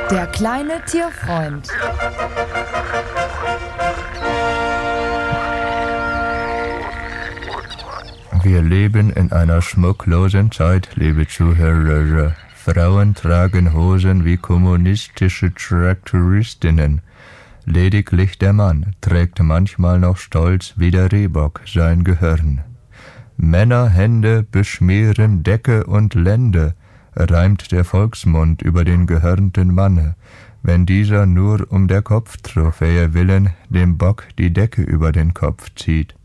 Der kleine Tierfreund. Wir leben in einer schmucklosen Zeit, liebe Zuhörer. Frauen tragen Hosen wie kommunistische Traktoristinnen. Lediglich der Mann trägt manchmal noch stolz wie der Rehbock sein Gehirn. Männerhände beschmieren Decke und Lände, reimt der Volksmund über den gehörnten Manne, wenn dieser nur um der Kopftrophäe willen dem Bock die Decke über den Kopf zieht.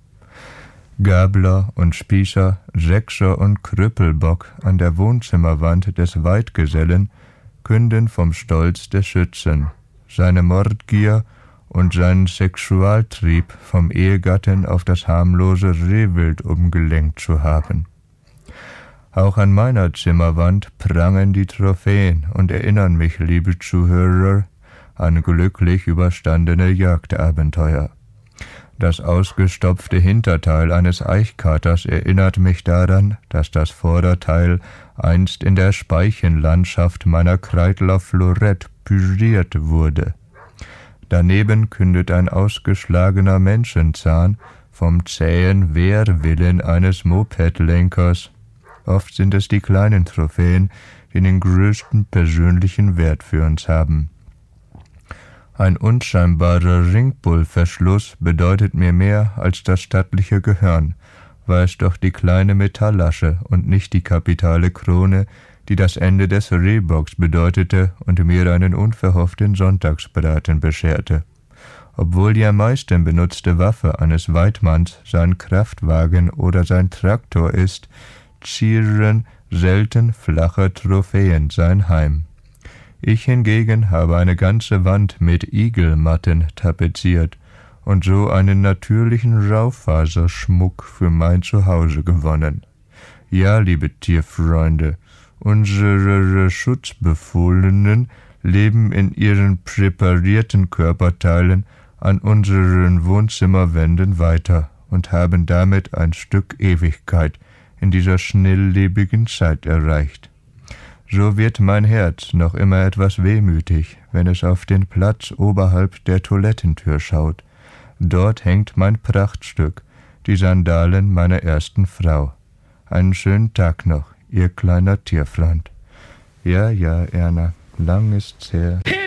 Gabler und Spießer, Sechser und Krüppelbock an der Wohnzimmerwand des Weidgesellen künden vom Stolz des Schützen, seine Mordgier und seinen Sexualtrieb vom Ehegatten auf das harmlose Rehwild umgelenkt zu haben. Auch an meiner Zimmerwand prangen die Trophäen und erinnern mich, liebe Zuhörer, an glücklich überstandene Jagdabenteuer. Das ausgestopfte Hinterteil eines Eichkaters erinnert mich daran, dass das Vorderteil einst in der Speichenlandschaft meiner Kreidler Florette püriert wurde. Daneben kündet ein ausgeschlagener Menschenzahn vom zähen Wehrwillen eines Mopedlenkers. Oft sind es die kleinen Trophäen, die den größten persönlichen Wert für uns haben. Ein unscheinbarer Ringbullverschluss bedeutet mir mehr als das stattliche Gehörn, war es doch die kleine Metalllasche und nicht die kapitale Krone, die das Ende des Rehbocks bedeutete und mir einen unverhofften Sonntagsbraten bescherte. Obwohl die am meisten benutzte Waffe eines Weidmanns sein Kraftwagen oder sein Traktor ist, zieren selten flache Trophäen sein Heim. Ich hingegen habe eine ganze Wand mit Igelmatten tapeziert und so einen natürlichen Raufaserschmuck für mein Zuhause gewonnen. Ja, liebe Tierfreunde, unsere Schutzbefohlenen leben in ihren präparierten Körperteilen an unseren Wohnzimmerwänden weiter und haben damit ein Stück Ewigkeit in dieser schnelllebigen Zeit erreicht. So wird mein Herz noch immer etwas wehmütig, wenn es auf den Platz oberhalb der Toilettentür schaut. Dort hängt mein Prachtstück, die Sandalen meiner ersten Frau. Einen schönen Tag noch, ihr kleiner Tierfreund. Ja, Erna, lang ist's her.